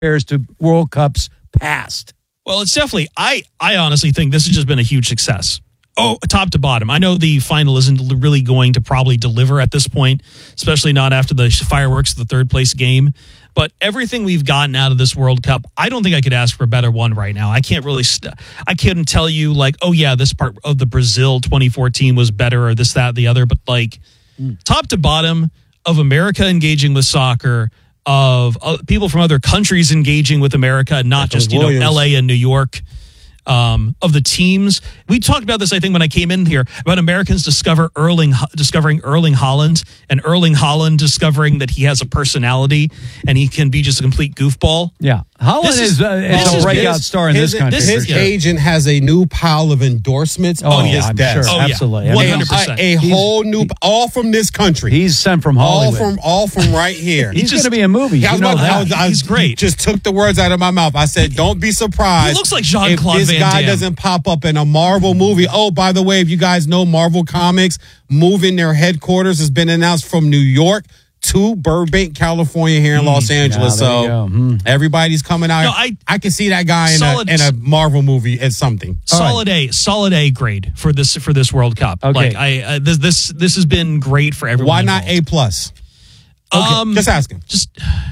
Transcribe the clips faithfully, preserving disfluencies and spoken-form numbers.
compares to World Cups past. Well, it's definitely, I, I honestly think this has just been a huge success. Oh, top to bottom. I know the final isn't really going to probably deliver at this point, especially not after the fireworks of the third place game. But everything we've gotten out of this World Cup, I don't think I could ask for a better one right now. I can't really, st- I couldn't tell you like, oh yeah, this part of the Brazil twenty fourteen was better or this, that, the other. But like mm. top to bottom of America engaging with soccer, of uh, people from other countries engaging with America, not That's just, you know, L A and New York. Um, of the teams. We talked about this, I think, when I came in here, about Americans discover Erling, discovering Erling Haaland, and Erling Haaland discovering that he has a personality and he can be just a complete goofball. Yeah. Haaland is, is, uh, is a breakout his, star in his, this country. His, his yeah. agent has a new pile of endorsements oh, on yeah, his I'm desk. Sure. Oh, absolutely. Yeah. one hundred percent. A, a whole new, all from this country. He's sent from Hollywood. All from, all from right here. He's, He's going to be a movie. Yeah, you know about, that. I was, I He's great. Just took the words out of my mouth. I said, don't be surprised. He looks like Jean-Claude if this Van guy Damme. doesn't pop up in a Marvel movie. Oh, by the way, if you guys know, Marvel Comics moving their headquarters has been announced from New York to Burbank, California, here in mm, Los Angeles. yeah, so mm. everybody's coming out. No, I, I can see that guy in, solid, a, in a Marvel movie as something. Solid right. A, solid A grade for this for this World Cup. Okay. Like I, uh, this this this has been great for everyone. Why not involved. A plus? Okay, um, just asking. Just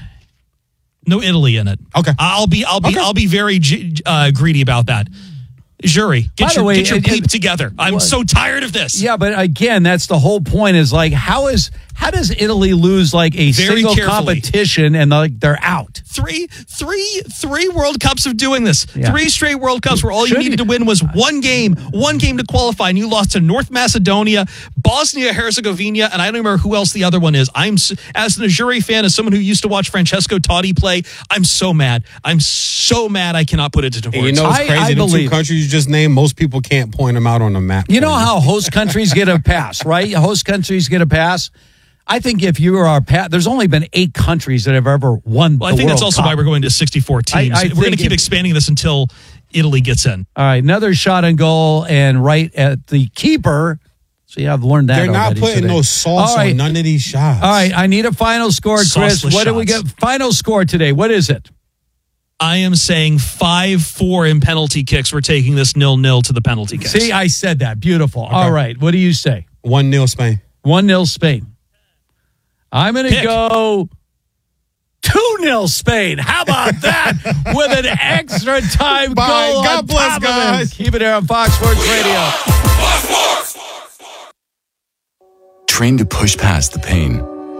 no Italy in it. Okay, I'll be I'll be okay. I'll be very uh, greedy about that. Jury, get By your, the way, get your it, bleep it, together. I'm what? so tired of this. Yeah, but again, that's the whole point is like, how is how does Italy lose like a Very single carefully. competition and like they're out? Three, three, three World Cups of doing this. Yeah. Three straight World Cups where all Should you needed you? to win was one game, one game to qualify, and you lost to North Macedonia, Bosnia Herzegovina, and I don't remember who else the other one is. I'm as an Azzurri fan, as someone who used to watch Francesco Totti play, I'm so mad. I'm so mad I cannot put it into words. You know what's I- crazy? I the believe- two countries you just named, most people can't point them out on the map. You know how host countries get a pass, right? Host countries get a pass. I think if you are a pass, there's only been eight countries that have ever won. Well, the I think World that's also Cup. why we're going to sixty-four teams. I- I we're going to think keep if- expanding this until Italy gets in. All right, another shot on goal and right at the keeper. See, I've learned that. They're not already putting today. no sauce All right. on none of these shots. All right, I need a final score, Chris. Sauceless What do we get? shots. Final score today. What is it? I am saying five four in penalty kicks. We're taking this nil-nil to the penalty kicks. See, I said that. Beautiful. Okay. All right, what do you say? one nil Spain. one nil Spain. I'm going to Pick. go two nil Spain. How about that? With an extra time Bye. goal. God on bless, top of it. guys. Keep it here on Fox Sports Radio. Trained to push past the pain.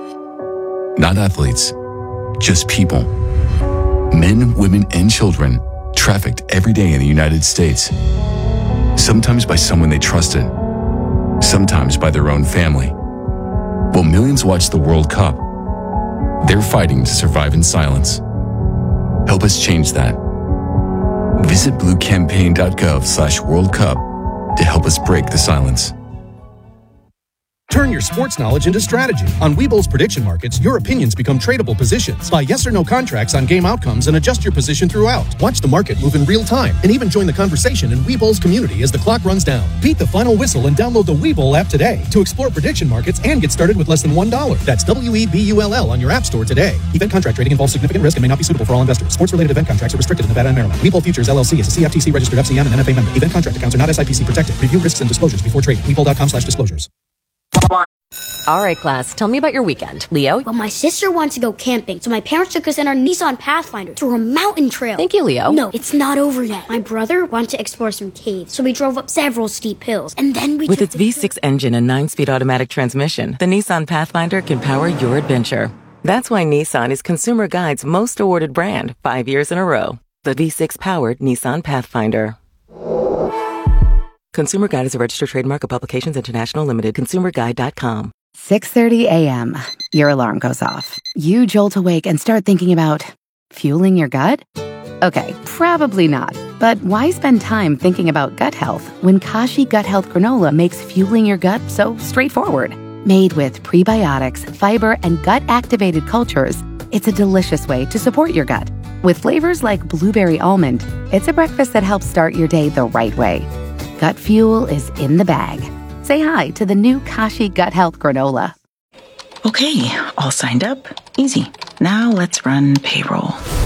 Not athletes, just people. Men, women, and children trafficked every day in the United States. Sometimes by someone they trusted, sometimes by their own family. While millions watch the World Cup, they're fighting to survive in silence. Help us change that. Visit bluecampaign.gov slash World Cup to help us break the silence. Turn your sports knowledge into strategy. On Webull's prediction markets, your opinions become tradable positions. Buy yes or no contracts on game outcomes and adjust your position throughout. Watch the market move in real time and even join the conversation in Webull's community as the clock runs down. Beat the final whistle and download the Webull app today to explore prediction markets and get started with less than one dollar. That's W E B U L L on your app store today. Event contract trading involves significant risk and may not be suitable for all investors. Sports-related event contracts are restricted in Nevada and Maryland. Webull Futures L L C is a C F T C-registered F C M and N F A member. Event contract accounts are not S I P C protected. Review risks and disclosures before trading. Webull.com slash disclosures. All right, class, tell me about your weekend. Leo? Well, my sister wants to go camping, so my parents took us in our Nissan Pathfinder through a mountain trail. Thank you, Leo. No, it's not over yet. My brother wanted to explore some caves, so we drove up several steep hills, and then we With took its the V six engine and nine-speed automatic transmission, the Nissan Pathfinder can power your adventure. That's why Nissan is Consumer Guide's most awarded brand five years in a row. The V six-powered Nissan Pathfinder. Consumer Guide is a registered trademark of Publications International Limited. consumer guide dot com. six thirty a.m. Your alarm goes off. You jolt awake and start thinking about fueling your gut? Okay, probably not. But why spend time thinking about gut health when Kashi Gut Health Granola makes fueling your gut so straightforward? Made with prebiotics, fiber, and gut-activated cultures, it's a delicious way to support your gut. With flavors like blueberry almond, it's a breakfast that helps start your day the right way. Gut fuel is in the bag. Say hi to the new Kashi Gut Health Granola. Okay, all signed up. Easy. Now let's run payroll.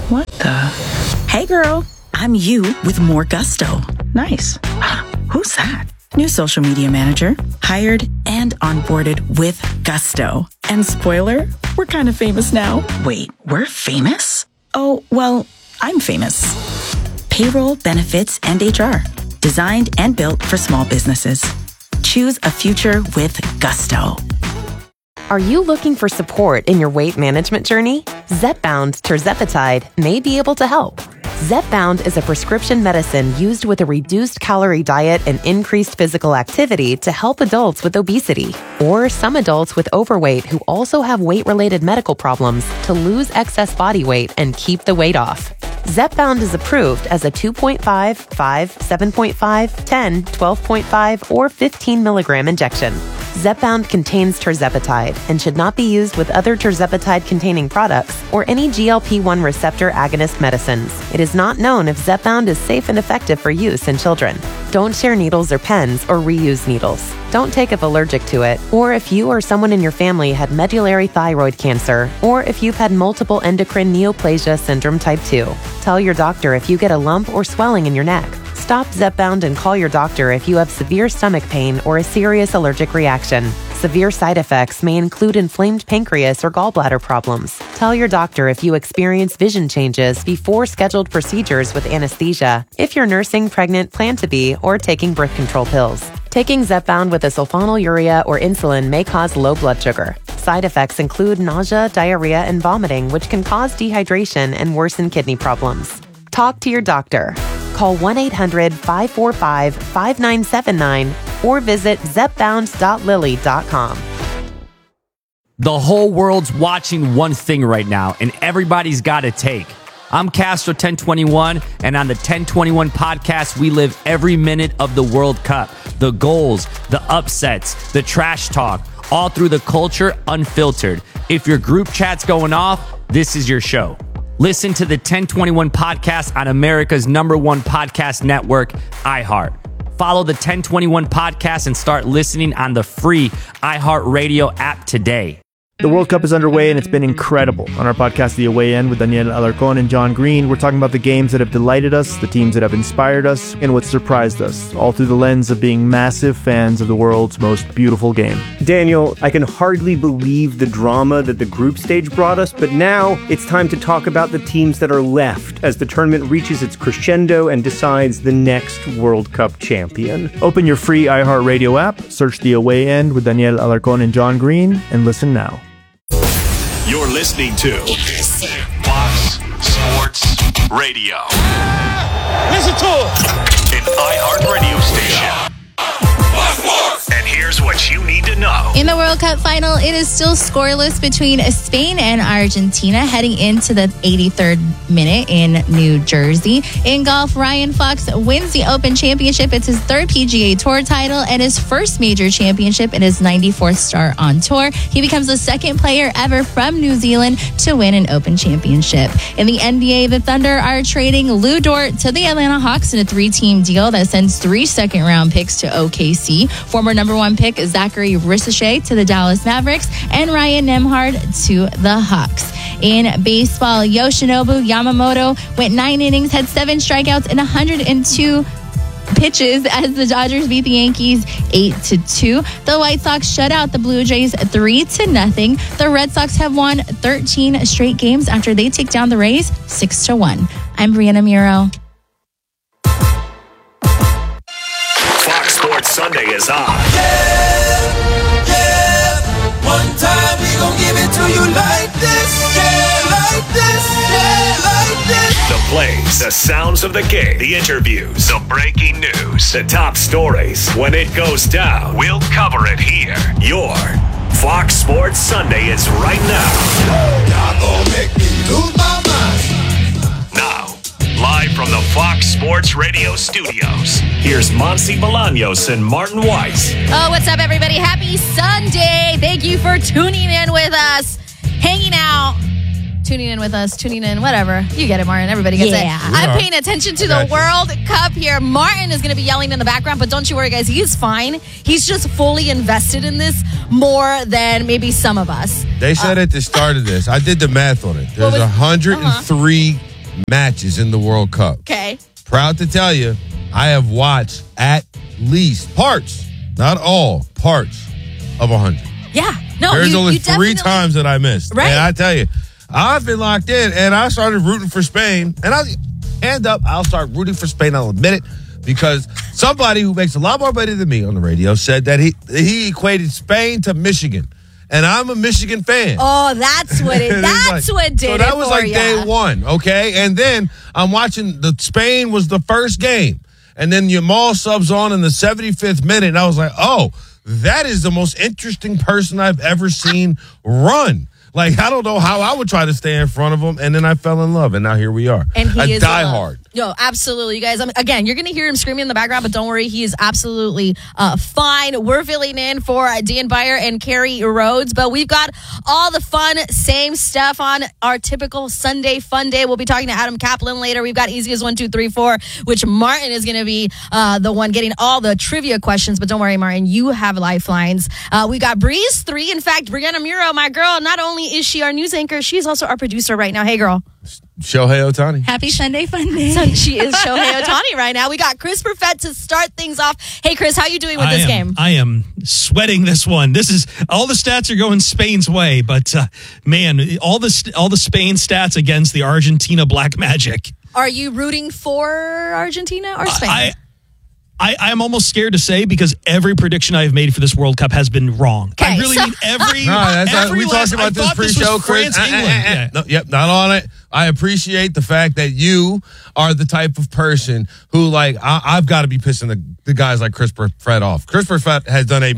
What the? Hey, girl. I'm you with more gusto. Nice. Who's that? New social media manager. Hired and onboarded with gusto. And spoiler, we're kind of famous now. Wait, we're famous? Oh, well, I'm famous. Payroll, benefits, and H R. Designed and built for small businesses. Choose a future with gusto. Are you looking for support in your weight management journey? Zepbound tirzepatide may be able to help. Zepbound is a prescription medicine used with a reduced calorie diet and increased physical activity to help adults with obesity or some adults with overweight who also have weight-related medical problems to lose excess body weight and keep the weight off. Zepbound is approved as a two point five, five, seven point five, ten, twelve point five, or fifteen milligram injection. Zepbound contains tirzepatide and should not be used with other tirzepatide-containing products or any G L P one receptor agonist medicines. It is not known if Zepbound is safe and effective for use in children. Don't share needles or pens or reuse needles. Don't take if allergic to it, or if you or someone in your family had medullary thyroid cancer, or if you've had multiple endocrine neoplasia syndrome type two. Tell your doctor if you get a lump or swelling in your neck. Stop Zepbound and call your doctor if you have severe stomach pain or a serious allergic reaction. Severe side effects may include inflamed pancreas or gallbladder problems. Tell your doctor if you experience vision changes before scheduled procedures with anesthesia, if you're nursing, pregnant, plan to be, or taking birth control pills. Taking Zepbound with a sulfonylurea or insulin may cause low blood sugar. Side effects include nausea, diarrhea, and vomiting, which can cause dehydration and worsen kidney problems. Talk to your doctor. Call one eight hundred, five four five, five nine seven nine or visit zepbound dot lilly dot com. The whole world's watching one thing right now, and everybody's got a take. I'm Castro ten twenty-one, and on the ten twenty-one podcast, we live every minute of the World Cup. The goals, the upsets, the trash talk, all through the culture, unfiltered. If your group chat's going off, this is your show. Listen to the ten twenty-one podcast on America's number one podcast network, iHeart. Follow the ten twenty-one podcast and start listening on the free iHeartRadio app today. The World Cup is underway and it's been incredible. On our podcast, The Away End, with Daniel Alarcón and John Green, we're talking about the games that have delighted us, the teams that have inspired us, and what surprised us, all through the lens of being massive fans of the world's most beautiful game. Daniel, I can hardly believe the drama that the group stage brought us, but now it's time to talk about the teams that are left as the tournament reaches its crescendo and decides the next World Cup champion. Open your free iHeartRadio app, search The Away End with Daniel Alarcón and John Green, and listen now. You're listening to Fox Sports Radio. Listen to it. An iHeart radio station. Fox Sports. And here's what you need to know. In the World Cup final, it is still scoreless between Spain and Argentina heading into the eighty-third minute in New Jersey. In golf, Ryan Fox wins the Open Championship. It's his third P G A Tour title and his first major championship in his ninety-fourth start on tour. He becomes the second player ever from New Zealand to win an Open Championship. In the N B A, the Thunder are trading Lou Dort to the Atlanta Hawks in a three-team deal that sends three second-round picks to O K C. Former number one pick Zachary Ricochet to the Dallas Mavericks and Ryan Nembhard to the Hawks. In baseball, Yoshinobu Yamamoto went nine innings, had seven strikeouts and one hundred two pitches as the Dodgers beat the Yankees eight to two. The White Sox shut out the Blue Jays three to nothing. The Red Sox have won thirteen straight games after they take down the Rays six to one. I'm Brianna Muro. Fox Sports Sunday is on. Yeah, yeah. One time we gon' give it to you like this. Yeah, like this. Yeah, like this. The plays, the sounds of the game, the interviews, the breaking news, the top stories. When it goes down, we'll cover it here. Your Fox Sports Sunday is right now. Y'all gon' make me lose my mind. Now, live from the Fox Sports Radio studios, here's Monsi Bolaños and Martin Weiss. Oh, what's up, everybody? Happy Sunday. Thank you for tuning in with us, hanging out. Tuning in with us, tuning in, whatever. You get it, Martin. Everybody gets Yeah. it. I'm paying attention to the World Cup here. Martin is going to be yelling in the background, but don't you worry, guys. He's fine. He's just fully invested in this more than maybe some of us. They said uh, at the start of this, I did the math on it. There's was- one hundred three matches in the World Cup. Okay. Proud to tell you, I have watched at least parts, not all, parts of one hundred. Yeah. No, There's you, only you three definitely- times that I missed. Right. And I tell you, I've been locked in, and I started rooting for Spain. And I hand up, I'll start rooting for Spain. I'll admit it, because somebody who makes a lot more money than me on the radio said that he he equated Spain to Michigan. And I'm a Michigan fan. Oh, that's what it. That's like, what did so it that was for like ya. day one, okay? And then I'm watching the Spain was the first game, and then Yamal subs on in the seventy-fifth minute, and I was like, oh, that is the most interesting person I've ever seen run. Like, I don't know how I would try to stay in front of him, and then I fell in love, and now here we are. And he a is diehard. Uh, yo, absolutely, you guys. Um, again, you're going to hear him screaming in the background, but don't worry, he is absolutely uh, fine. We're filling in for uh, Dan Byer and Carrie Rhodes, but we've got all the fun, same stuff on our typical Sunday fun day. We'll be talking to Adam Kaplan later. We've got Easy as one, two, three, four, which Martin is going to be uh, the one getting all the trivia questions. But don't worry, Martin, you have lifelines. Uh, we got Breeze three. In fact, Brianna Muro, my girl, not only is she our news anchor, she's also our producer right now. Hey, girl. Shohei Ohtani. Happy Sunday fun day. So she is Shohei Ohtani right now. We got Chris Perfett to start things off. Hey, Chris, how you doing with I this am, game? I am sweating this one. This is all the stats are going Spain's way, but uh, man, all the st- all the Spain stats against the Argentina Black Magic. Are you rooting for Argentina or Spain? I, I, I'm almost scared to say, because every prediction I've made for this World Cup has been wrong. I Okay, really so- mean every. No, that's not, every we last, talked about I this thought pre-show, was Chris. France, Uh, uh, England. uh, uh. Yeah. No, yep, not on it. I appreciate the fact that you are the type of person who, like, I, I've got to be pissing the, the guys like Chris Perfett off. Chris Perfett has done a,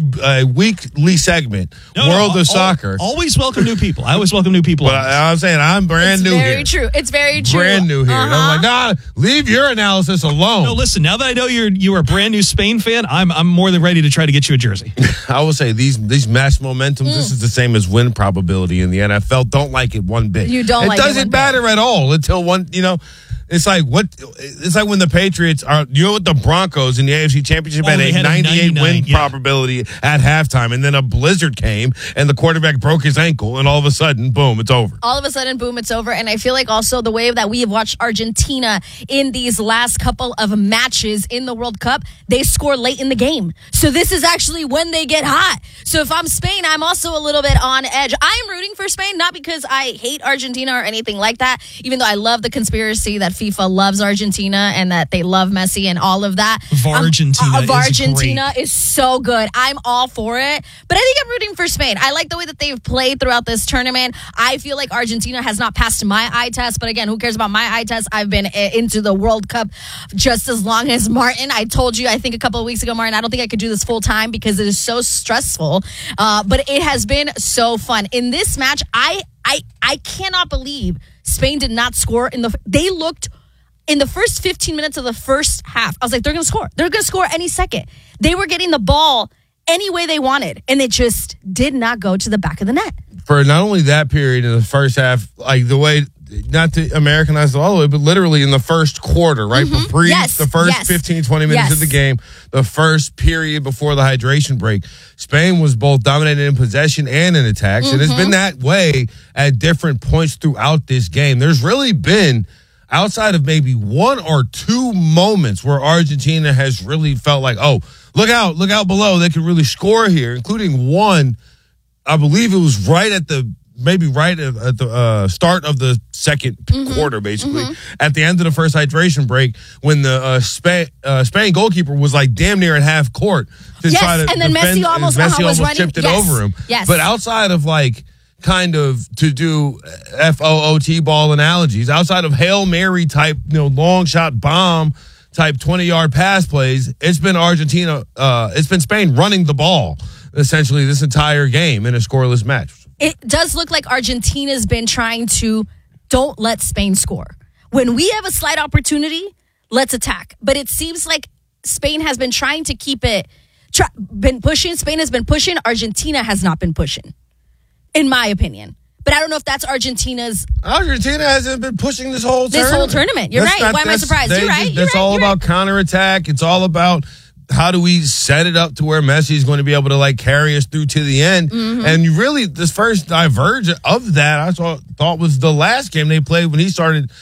a weekly segment, No, World no, of al- Soccer. Always welcome new people. I always welcome new people. But on this. I, I'm saying I'm brand it's new very here. true. It's very true. Brand new here. And I'm like, nah, leave your analysis alone. No, listen. Now that I know you're you are a brand new Spain fan, I'm I'm more than ready to try to get you a jersey. I will say these these match momentums. This is the same as win probability in the N F L. Don't like it one bit. You don't It like it doesn't one bit. matter at all until one. You know, it's like what it's like when the Patriots are. You know what the Broncos in the A F C Championship Oh, had they a had a ninety-eight win ninety-nine, yeah. probability at halftime, and then a blizzard came, and the quarterback broke his ankle, and all of a sudden, boom, it's over. All of a sudden, boom, it's over. And I feel like also the way that we have watched Argentina in these last couple of matches in the World Cup, they score late in the game. So this is actually when they get hot. So if I'm Spain, I'm also a little bit on edge. I am rooting for Spain, not because I hate Argentina or anything like that, even though I love the conspiracy that FIFA loves Argentina and that they love Messi and all of that. Vargentina Um, uh, is Vargentina great. is so good. I'm all for it. But I think I'm rooting for Spain. I like the way that they've played throughout this tournament. I feel like Argentina has not passed my eye test. But again, who cares about my eye test? I've been uh, into the World Cup just as long as Martin. I told you, I think a couple of weeks ago, Martin, I don't think I could do this full time because it is so stressful. Uh, but it has been so fun. In this match, I, I, I cannot believe Spain did not score in the... They looked... In the first fifteen minutes of the first half, I was like, they're going to score. They're going to score any second. They were getting the ball any way they wanted, and it just did not go to the back of the net. For not only that period in the first half, like the way, not to Americanize it all the way, but literally in the first quarter, right? Mhm. Pre Yes, the first yes. fifteen, twenty minutes Yes. of the game, the first period before the hydration break, Spain was both dominated in possession and in attacks. And it's Mhm. been that way at different points throughout this game. There's really been, outside of maybe one or two moments where Argentina has really felt like, oh, look out, look out below. They can really score here, including one, I believe it was right at the, maybe right at, at the uh, start of the second Mm-hmm. quarter, basically, at the end of the first hydration break, when the uh, Spain, uh, Spain goalkeeper was like damn near at half court to Yes, try to and then defend, Messi almost- Messi uh-huh, was almost running- chipped it yes, over him. yes. But outside of like, kind of to do F O O T ball analogies, outside of Hail Mary type, you know, long shot bomb type twenty yard pass plays, it's been Argentina, uh, it's been Spain running the ball essentially this entire game in a scoreless match. It does look like Argentina's been trying to don't let Spain score. When we have a slight opportunity, let's attack. But it seems like Spain has been trying to keep it, try, been pushing. Spain has been pushing. Argentina has not been pushing, in my opinion. But I don't know if that's Argentina's. Argentina hasn't been pushing this whole This tournament. whole tournament. You're That's right. not- Why am I that's- surprised? they You're right. just- You're It's right. all You're about counterattack. It's all about how do we set it up to where Messi is going to be able to like carry us through to the end. Mhm. And you really, this first divergence of that, I saw, thought was the last game they played when he started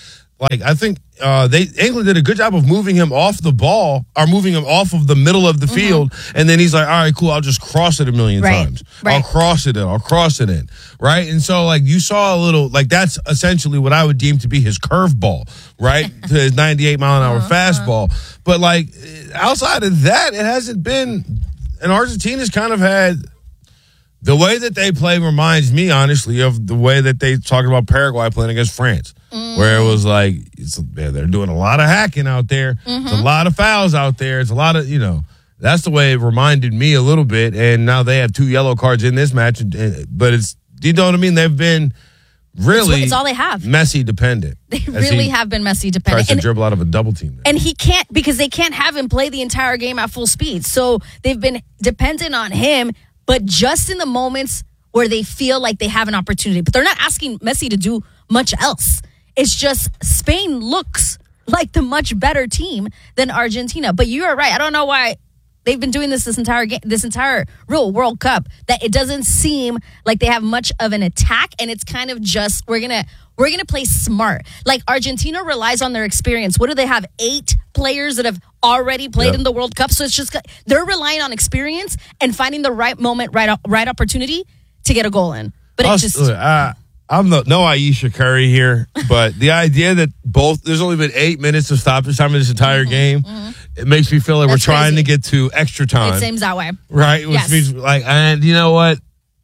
Like, I think uh, they England did a good job of moving him off the ball or moving him off of the middle of the mm-hmm. field. And then he's like, all right, cool, I'll just cross it a million right. times. Right. I'll cross it in. I'll cross it in. Right? And so, like, you saw a little, like, that's essentially what I would deem to be his curveball, right? To his ninety-eight mile an hour uh-huh. fastball. But, like, outside of that, it hasn't been, and Argentina's kind of had, the way that they play reminds me, honestly, of the way that they talk about Paraguay playing against France. Mm. Where it was like, it's, they're doing a lot of hacking out there. Mm-hmm. It's a lot of fouls out there. It's a lot of, you know, that's the way it reminded me a little bit. And now they have two yellow cards in this match. But it's, do you know what I mean? They've been really it's, it's all they have. Messi dependent. They really have been Messi dependent. Tries to and, dribble out of a double team. There. And he can't, because they can't have him play the entire game at full speed. So they've been dependent on him, but just in the moments where they feel like they have an opportunity. But they're not asking Messi to do much else. It's just Spain looks like the much better team than Argentina. But you are right. I don't know why they've been doing this this entire game, this entire real World Cup, that it doesn't seem like they have much of an attack, and it's kind of just we're gonna we're gonna play smart. Like Argentina relies on their experience. What do they have? Eight players that have already played yep. in the World Cup. So it's just they're relying on experience and finding the right moment, right right opportunity to get a goal in. But it just. Uh, I'm the, no Aisha Curry here, but the idea that both, there's only been eight minutes of stoppage time in this entire mm-hmm, game, mm-hmm. it makes me feel like That's we're trying crazy. to get to extra time. It seems that way. Right? Which yes. means, like, and you know what?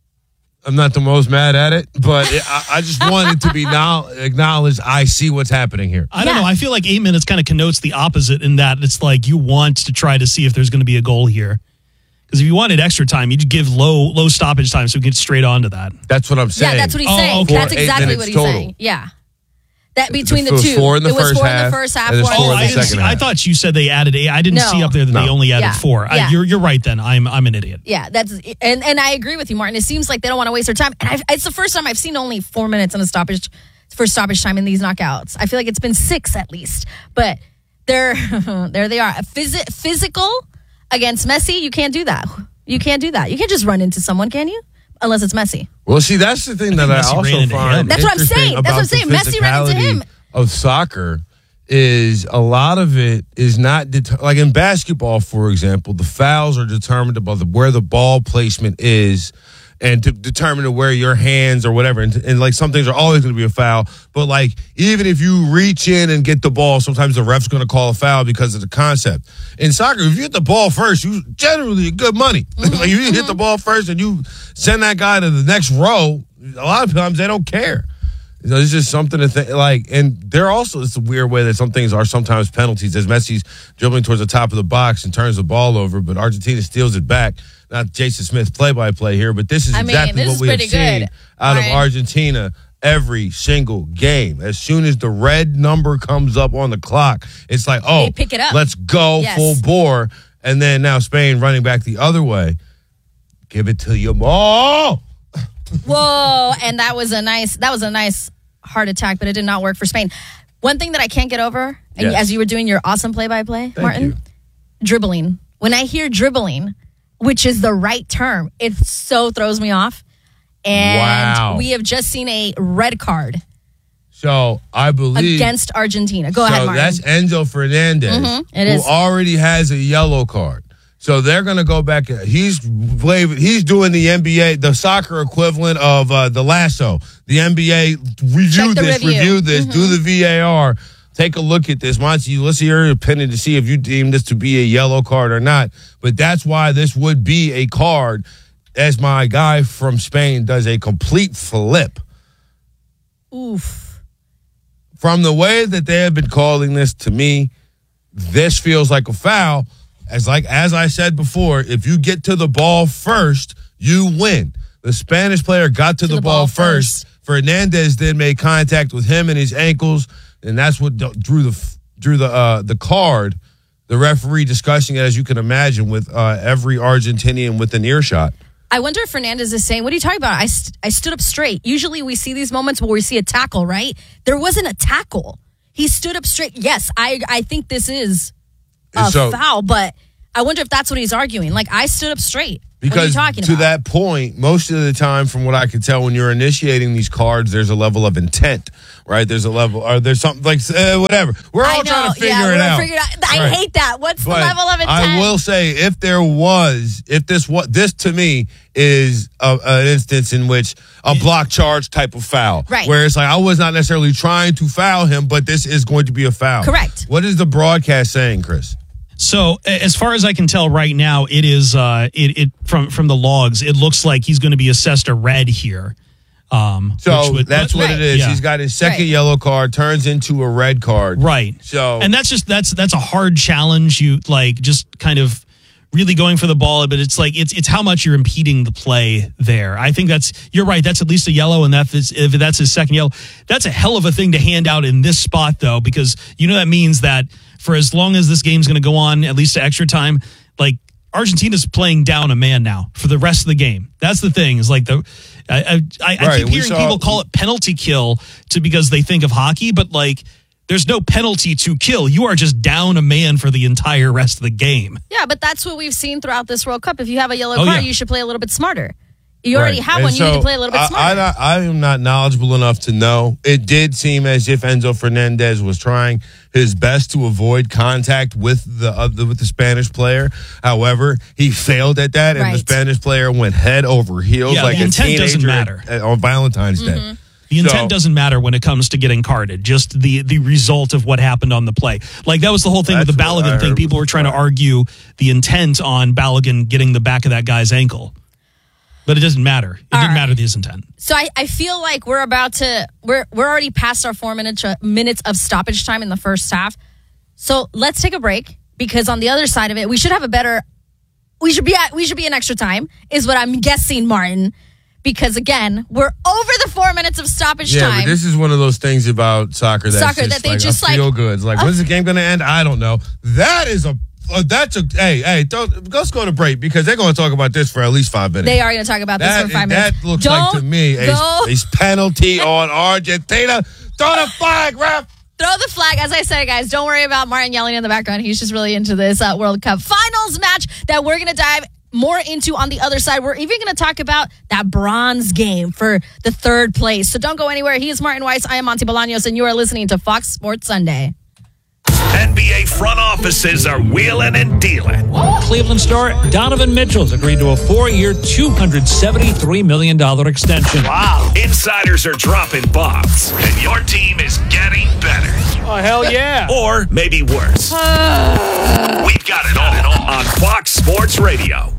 I'm not the most mad at it, but it, I, I just wanted to be now acknowledged. I see what's happening here. I don't yeah. know. I feel like eight minutes kind of connotes the opposite in that it's like you want to try to see if there's going to be a goal here. Because if you wanted extra time, you'd give low low stoppage time so we can get straight on to that. That's what I'm saying. Yeah, that's what he's oh, saying. Okay. That's exactly what he's total. saying. Yeah. That between it the was two. Four in the it was first four half, in the first half. and Four four in in the the second second I, half. I thought you said they added eight. I didn't no. see up there that no. they only added yeah. four. Yeah. I, you're you're right then. I'm I'm an idiot. Yeah, that's and, and I agree with you, Martin. It seems like they don't want to waste their time. And I've, it's the first time I've seen only four minutes in a stoppage for stoppage time in these knockouts. I feel like it's been six at least. But they're there they are. Phys- physical against Messi, you can't do that. You can't do that. You can't just run into someone, can you? Unless it's Messi. Well, see, that's the thing that I, I also find That's what I'm saying. That's what I'm saying. Messi ran into him. Of soccer is a lot of it is not det- like in basketball, for example, the fouls are determined by the, where the ball placement is, and to determine where your hands or whatever. And, and like some things are always going to be a foul. But like even if you reach in and get the ball, sometimes the ref's going to call a foul because of the concept. In soccer, if you hit the ball first, you generally get good money. Mm-hmm. Like if you hit the ball first and you send that guy to the next row, a lot of times they don't care. You know, it's just something to think like, and they're also, it's a weird way that some things are sometimes penalties as Messi's dribbling towards the top of the box and turns the ball over, but Argentina steals it back. Not Jason Smith play-by-play here, but this is I mean, exactly this what we have good. seen out right. of Argentina every single game. As soon as the red number comes up on the clock, it's like, oh, they pick it up. Let's go yes. full bore. And then now Spain running back the other way. Give it to you all. Whoa, and that was a nice that was a nice heart attack, but it did not work for Spain. One thing that I can't get over, and Yes. as you were doing your awesome play-by-play, Thank Martin, you. dribbling. When I hear dribbling, which is the right term, it so throws me off. And Wow. we have just seen a red card So I believe against Argentina. Go so ahead, Martin. that's Enzo Fernandez, Mhm, it who is. already has a yellow card. So they're going to go back. He's played, He's doing the N B A, the soccer equivalent of uh, the lasso. The N B A review Check the this, review. review this, do the V A R. Take a look at this. Monty, let's hear your opinion to see if you deem this to be a yellow card or not. But that's why this would be a card, as my guy from Spain does a complete flip. Oof. From the way that they have been calling this, to me, this feels like a foul. As like as I said before, if you get to the ball first, you win. The Spanish player got to, To the, the ball, ball first. Fernandez then made contact with him and his ankles, and that's what drew the drew the uh, the card. The referee discussing it, as you can imagine, with uh, every Argentinian within earshot. I wonder if Fernandez is saying, what are you talking about? I, st- I stood up straight. Usually we see these moments where we see a tackle, right? There wasn't a tackle. He stood up straight. Yes, I I think this is a So- foul, but I wonder if that's what he's arguing. Like, I stood up straight. Because what are you talking to about? that point, most of the time, from what I can tell, when you're initiating these cards, there's a level of intent, right? There's a level, or there's something like uh, whatever. We're all I know, trying to figure yeah, it we're out. figuring out. I Right. hate that. What's But the level of intent? I will say, if there was, if this what this to me is a, an instance in which a block charge type of foul, Right. where it's like I was not necessarily trying to foul him, but this is going to be a foul. Correct. What is the broadcast saying, Chris? So as far as I can tell right now, it is uh, it, it from from the logs. It looks like he's going to be assessed a red here. Um, So which would- that's what Right. it is. Yeah. He's got his second Right. yellow card, turns into a red card. Right. So and that's just that's that's a hard challenge. You like just kind of really going for the ball, but it's like it's it's how much you're impeding the play there. I think that's you're right. That's at least a yellow, and that is, if that's his second yellow, that's a hell of a thing to hand out in this spot though, because you know that means that for as long as this game's going to go on, at least to extra time, like Argentina's playing down a man now for the rest of the game. That's the thing. Is like the I I, I, I Right, keep we hearing saw- people call it penalty kill to because they think of hockey, but like. There's no penalty to kill. You are just down a man for the entire rest of the game. Yeah, but that's what we've seen throughout this World Cup. If you have a yellow Oh, card, yeah. you should play a little bit smarter. You already Right. have And one. You need so to play a little bit I- smarter. I, I, I am not knowledgeable enough to know. It did seem as if Enzo Fernandez was trying his best to avoid contact with the uh, the- with the Spanish player. However, he failed at that, and the Right. Spanish player went head over heels Yeah, like the a intent doesn't teenager matter. at- on Valentine's Day. Mm-hmm. The intent So- doesn't matter when it comes to getting carded. Just the the result of what happened on the play. Like that was the whole thing with the That's what I Balogun thing. heard People were trying to argue the intent on Balogun getting the back of that guy's ankle, but it doesn't matter. It didn't matter his intent. So I, I feel like we're about to we're we're already past our four minutes minutes of stoppage time in the first half. So let's take a break because on the other side of it, we should have a better. We should be at we should be in extra time is what I'm guessing, Martin. Because again, we're over the four minutes of stoppage Yeah, time. but this is one of those things about soccer that's Soccer just that they like just, a like- feel good. Like, when's the game going to end? I don't know. That is a uh, that's a hey hey. Don't let's go to break because they're going to talk about this for at least five minutes. They are going to talk about this That, for five that minutes. looks Don't like to me a, go- a penalty on Argentina. Throw the flag, ref. Throw the flag. As I said, guys, don't worry about Martin yelling in the background. He's just really into this uh, World Cup finals match that we're going to dive more into on the other side. We're even going to talk about that bronze game for the third place. So don't go anywhere. He is Martin Weiss. I am Monty Bolaños, and you are listening to Fox Sports Sunday. N B A front offices are wheeling and dealing. Cleveland star Donovan Mitchell's agreed to a four-year, two hundred seventy-three million dollars extension. Wow. Insiders are dropping bombs, and your team is getting better. Oh, hell yeah. Or maybe worse. We've got it all on Fox Sports Radio.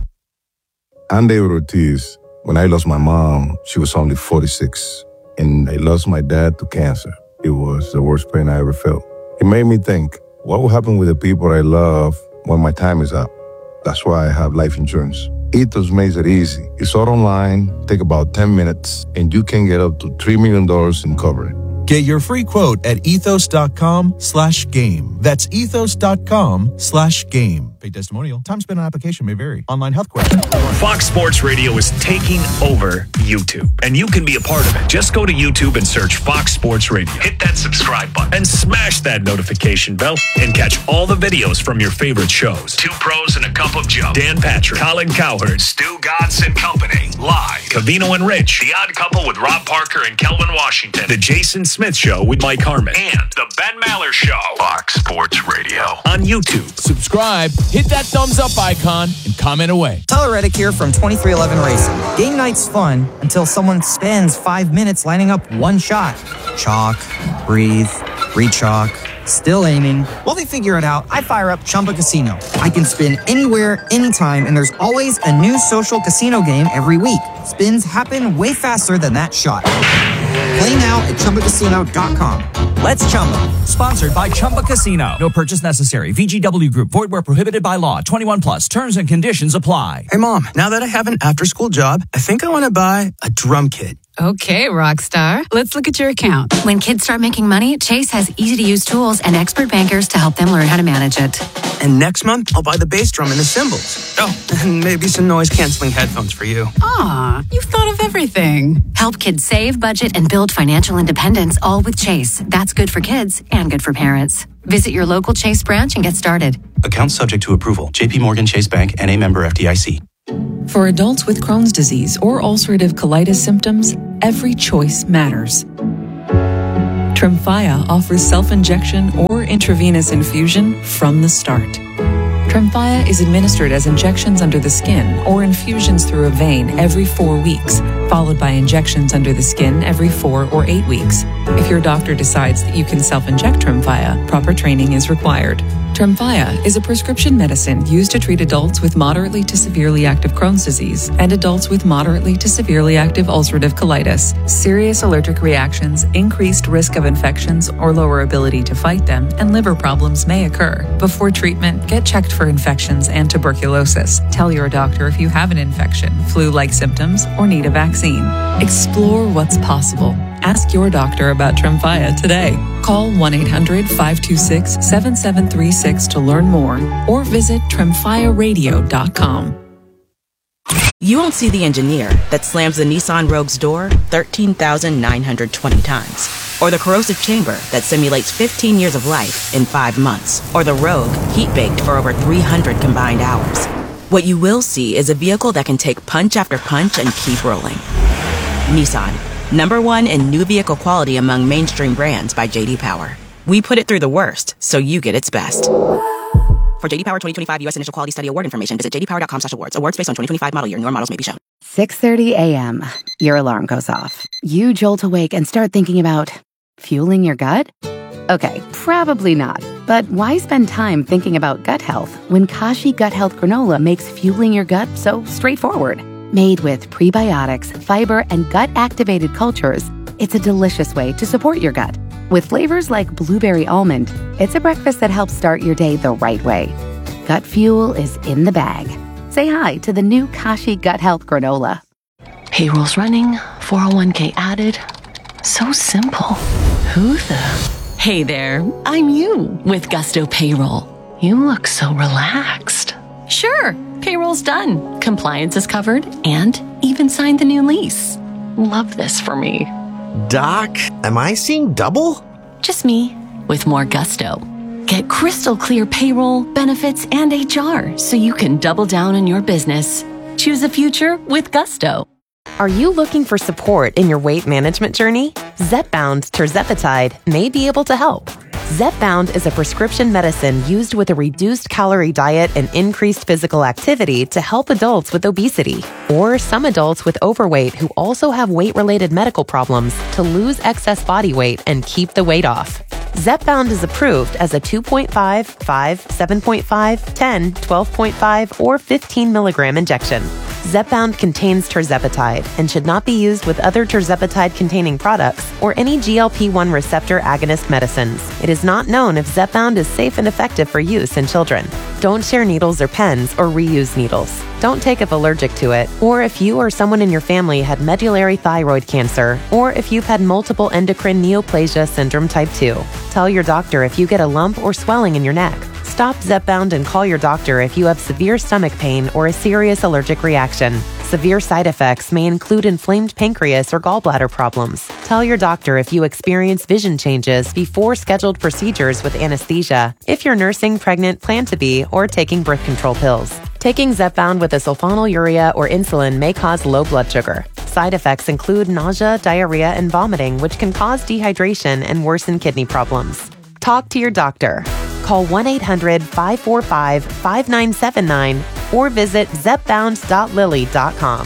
I'm David Ortiz. When I lost my mom, she was only forty-six. And I lost my dad to cancer. It was the worst pain I ever felt. It made me think, what will happen with the people I love when my time is up? That's why I have life insurance. Ethos makes it easy. It's all online, take about ten minutes, and you can get up to three million dollars in coverage. Get your free quote at ethos.com slash game. That's ethos.com slash game. Paid testimonial. Time spent on application may vary. Online health question. Fox Sports Radio is taking over YouTube, and you can be a part of it. Just go to YouTube and search Fox Sports Radio. Hit that subscribe button and smash that notification bell and catch all the videos from your favorite shows. Two Pros and a Cup of Joe. Dan Patrick, Colin Cowherd, Stu Godson and Company. Live. Cavino and Rich. The Odd Couple with Rob Parker and Kelvin Washington. The Jason Smith Show with Mike Harmon. And The Ben Maller Show. Fox Sports Radio. On YouTube. Subscribe, hit that thumbs up icon, and comment away. Tyler Reddick here from twenty-three eleven Racing. Game night's fun until someone spends five minutes lining up one shot. Chalk, breathe, re-chalk, still aiming. While they figure it out, I fire up Chumba Casino. I can spin anywhere, anytime, and there's always a new social casino game every week. Spins happen way faster than that shot. Play now at Chumba Casino dot com. Let's Chumba. Sponsored by Chumba Casino. No purchase necessary. V G W Group. Void where prohibited by law. twenty-one plus. Terms and conditions apply. Hey, Mom, now that I have an after-school job, I think I want to buy a drum kit. Okay, Rockstar. Let's look at your account. When kids start making money, Chase has easy-to-use tools and expert bankers to help them learn how to manage it. And next month, I'll buy the bass drum and the cymbals. Oh, and maybe some noise-canceling headphones for you. Aw, you've thought of everything. Help kids save, budget, and build financial independence, all with Chase. That's good for kids and good for parents. Visit your local Chase branch and get started. Account subject to approval. J P Morgan Chase Bank and a member F D I C. For adults with Crohn's disease or ulcerative colitis symptoms, every choice matters. Tremfya offers self-injection or intravenous infusion from the start. Tremfya is administered as injections under the skin or infusions through a vein every four weeks, followed by injections under the skin every four or eight weeks. If your doctor decides that you can self-inject Tremfya, proper training is required. Tremfya is a prescription medicine used to treat adults with moderately to severely active Crohn's disease and adults with moderately to severely active ulcerative colitis. Serious allergic reactions, increased risk of infections or lower ability to fight them, and liver problems may occur. Before treatment, get checked for infections and tuberculosis. Tell your doctor if you have an infection, flu-like symptoms, or need a vaccine. Explore what's possible. Ask your doctor about Tremfya today. Call one eight hundred five two six seven seven three six to learn more or visit tremfya radio dot com. You won't see the engineer that slams the Nissan Rogue's door thirteen thousand nine hundred twenty times, or the corrosive chamber that simulates fifteen years of life in five months, or the Rogue heat-baked for over three hundred combined hours. What you will see is a vehicle that can take punch after punch and keep rolling. Nissan. Number one in new vehicle quality among mainstream brands by J D Power. We put it through the worst, so you get its best. For J D Power twenty twenty-five U S Initial Quality Study Award information, visit j d power dot com slash awards. Awards based on twenty twenty-five model year. Newer models may be shown. six thirty a.m. Your alarm goes off. You jolt awake and start thinking about fueling your gut? Okay, probably not. But why spend time thinking about gut health when Kashi Gut Health Granola makes fueling your gut so straightforward? Made with prebiotics, fiber, and gut-activated cultures, it's a delicious way to support your gut. With flavors like blueberry almond, it's a breakfast that helps start your day the right way. Gut fuel is in the bag. Say hi to the new Kashi Gut Health Granola. Payroll's running, four oh one k added. So simple. Who the... Hey there, I'm you with Gusto Payroll. You look so relaxed. Sure, payroll's done. Compliance is covered and even signed the new lease. Love this for me. Doc, am I seeing double? Just me with more Gusto. Get crystal clear payroll, benefits, and H R so you can double down on your business. Choose a future with Gusto. Are you looking for support in your weight management journey? Zepbound tirzepatide may be able to help. Zepbound is a prescription medicine used with a reduced calorie diet and increased physical activity to help adults with obesity or some adults with overweight who also have weight-related medical problems to lose excess body weight and keep the weight off. Zepbound is approved as a two point five, five, seven point five, ten, twelve point five, or fifteen milligram injection. Zepbound contains tirzepatide and should not be used with other tirzepatide-containing products or any G L P one receptor agonist medicines. It is not known if Zepbound is safe and effective for use in children. Don't share needles or pens or reuse needles. Don't take if allergic to it, or if you or someone in your family had medullary thyroid cancer, or if you've had multiple endocrine neoplasia syndrome type two. Tell your doctor if you get a lump or swelling in your neck. Stop Zepbound and call your doctor if you have severe stomach pain or a serious allergic reaction. Severe side effects may include inflamed pancreas or gallbladder problems. Tell your doctor if you experience vision changes before scheduled procedures with anesthesia, if you're nursing, pregnant, plan to be, or taking birth control pills. Taking Zepbound with a sulfonylurea or insulin may cause low blood sugar. Side effects include nausea, diarrhea, and vomiting, which can cause dehydration and worsen kidney problems. Talk to your doctor. Call one eight hundred, five four five, five nine seven nine or visit zepbound dot lilly dot com.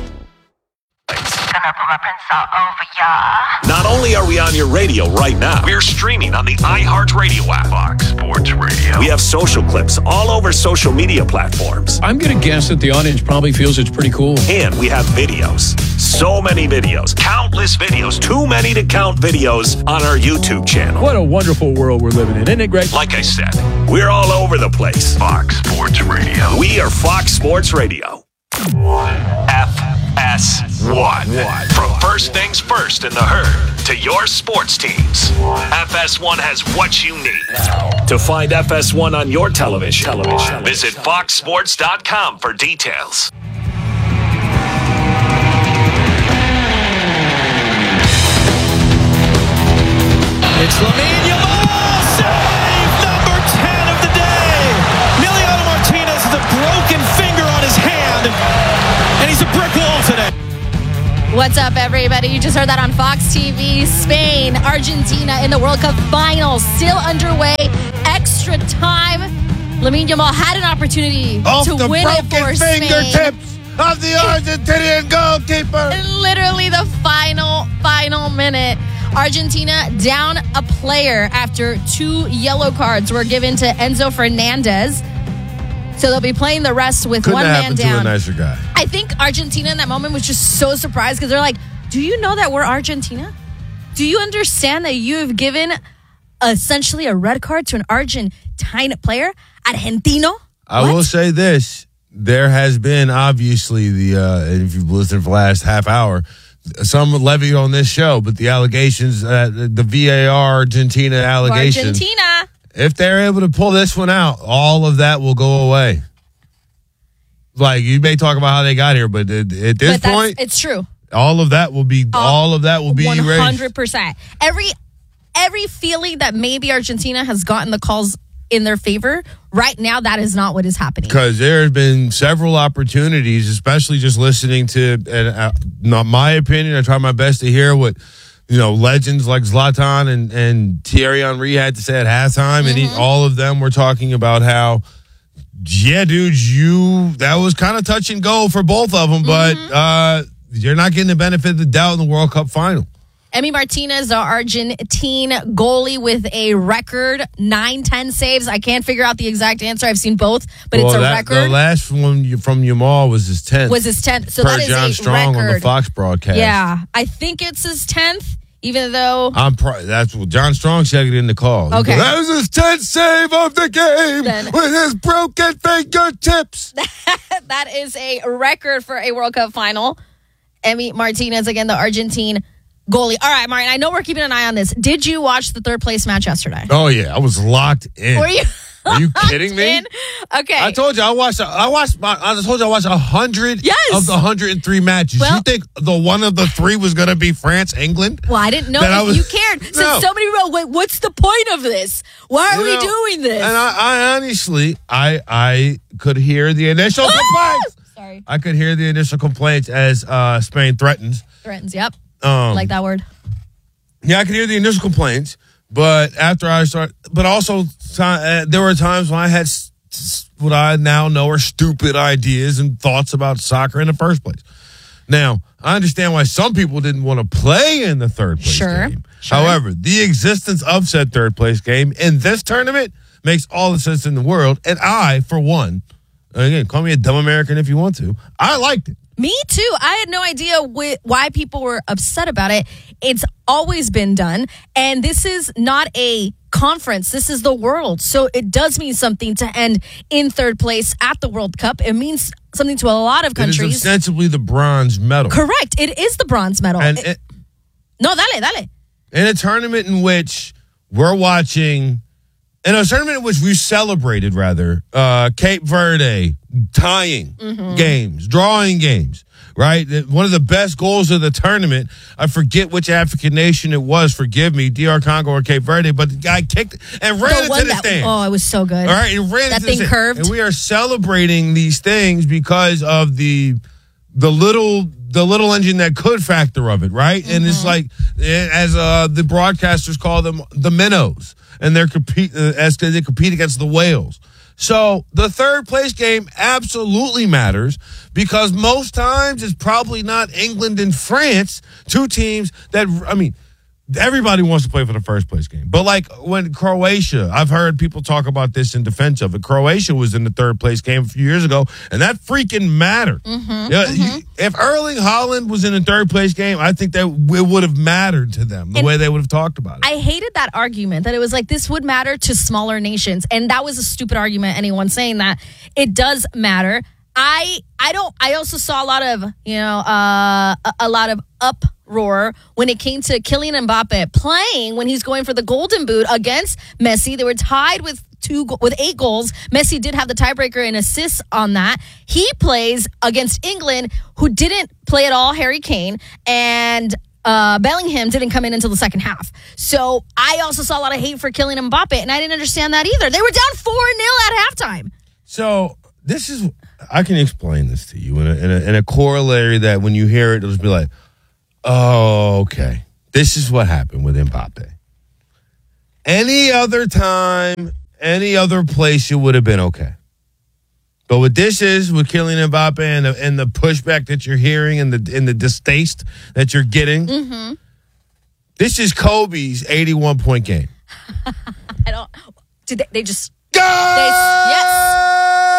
Not only are we on your radio right now, we're streaming on the iHeartRadio app. Fox Sports Radio. We have social clips all over social media platforms. I'm going to guess that the audience probably feels it's pretty cool. And we have videos. So many videos. Countless videos. Too many to count videos on our YouTube channel. What a wonderful world we're living in, isn't it great? Like I said, we're all over the place. Fox Sports Radio. We are Fox Sports Radio. F S one. From first things first in the herd to your sports teams, F S one has what you need. To find F S one on your television, television. visit fox sports dot com for details. It's Lamine Yamal, save number ten of the day. Emiliano Martinez has a broken finger on his hand, and he's a brick wall today. What's up, everybody? You just heard that on Fox T V. Spain, Argentina in the World Cup final, still underway. Extra time. Lamine Yamal had an opportunity Off to the win it for Spain. fingertips of the Argentinian goalkeeper. Literally the final, final minute. Argentina down a player after two yellow cards were given to Enzo Fernandez. So they'll be playing the rest with Couldn't one have man happened down. to a nicer guy. I think Argentina in that moment was just so surprised because they're like, do you know that we're Argentina? Do you understand that you have given essentially a red card to an Argentine player? Argentino? I What? will say this. There has been, obviously, the uh, if you've listened for the last half hour, some levied on this show, but the allegations, uh, the V A R Argentina allegations. Argentina. If they're able to pull this one out, all of that will go away. Like, you may talk about how they got here, but at, at this But that's, point, it's true. all of that will be all of that will be one erased. hundred percent. Every every feeling that maybe Argentina has gotten the calls in their favor, right now that is not what is happening. Because there have been several opportunities, especially just listening to, and uh, not my opinion, I try my best to hear what, you know, legends like Zlatan and, and Thierry Henry had to say at halftime, and he, all of them were talking about how, yeah, dude, you, that was kind of touch and go for both of them, but uh, you're not getting the benefit of the doubt in the World Cup final. Emi Martinez, the Argentine goalie with a record nine ten saves. I can't figure out the exact answer. I've seen both, but well, it's a that, record. The last one you- from Yamal was his tenth. Was his tenth. So per that is John a Strong record. on the Fox broadcast. Yeah, I think it's his tenth, even though. I'm pro- that's what John Strong said it in the call. Okay. That was his tenth save of the game Then- with his broken fingertips. That is a record for a World Cup final. Emi Martinez, again, the Argentine goalie. All right, Martin, I know we're keeping an eye on this. Did you watch the third place match yesterday? Oh yeah, I was locked in. Were you? Are you kidding me? In? Okay. I told you I watched. I watched. My, I told you I watched a hundred Yes. of the hundred and three matches. Well- you think the one of the three was going to be France, England? Well, I didn't know That if I was- you cared. Since No. so many wrote, "Wait, what's the point of this? Why are You we know, doing this?" And I, I honestly, I, I could hear the initial complaints. Sorry. I could hear the initial complaints as uh, Spain threatens. Threatens, yep. Um, like that word. Yeah, I could hear the initial complaints, but after I started, but also uh, there were times when I had s- s- what I now know are stupid ideas and thoughts about soccer in the first place. Now, I understand why some people didn't want to play in the third place Sure, game. sure. However, the existence of said third place game in this tournament makes all the sense in the world. And I, for one, again, call me a dumb American if you want to, I liked it. Me too. I had no idea wh- why people were upset about it. It's always been done. And this is not a conference. This is the world. So it does mean something to end in third place at the World Cup. It means something to a lot of It is countries. ostensibly the bronze medal. Correct. It is the bronze medal. And It- it- no, dale, dale. in a tournament in which we're watching, in a tournament in which we celebrated, rather, uh, Cape Verde tying Mm-hmm. games, drawing games, right? One of the best goals of the tournament, I forget which African nation it was, forgive me, D R Congo or Cape Verde, but the guy kicked and ran The into one the that- stands. Oh, it was so good. All right, it ran That into the thing stands. curved. And we are celebrating these things because of the the little the little engine that could factor of it, right? And it's like, as uh, the broadcasters call them, the minnows, and they're compete uh, as they compete against the whales. So the third place game absolutely matters because most times it's probably not England and France, two teams that, I mean, everybody wants to play for the first place game. But like when Croatia, I've heard people talk about this in defense of it. Croatia was in the third place game a few years ago, and that freaking mattered. Mm-hmm, Yeah, you- if Erling Haaland was in the third place game, I think that it would have mattered to them the And way they would have talked about it. I hated that argument that it was like this would matter to smaller nations. And that was a stupid argument, anyone saying that. It does matter. I I don't. I also saw a lot of you know uh, a, a lot of uproar when it came to Kylian Mbappe playing when he's going for the Golden Boot against Messi. They were tied with two with eight goals. Messi did have the tiebreaker in assists on that. He plays against England, who didn't play at all. Harry Kane and uh, Bellingham didn't come in until the second half. So I also saw a lot of hate for Kylian Mbappe, and I didn't understand that either. They were down four nil at halftime. So this is, I can explain this to you in a, in a, in a corollary that when you hear it, it'll just be like, oh, okay. This is what happened with Mbappe. Any other time, any other place, it would have been okay. But what this is with Kylian Mbappe and the, and the pushback that you're hearing and the and the distaste that you're getting, mm-hmm. this is Kobe's eighty-one point game. I don't. Did they, they just? Go! They, yes.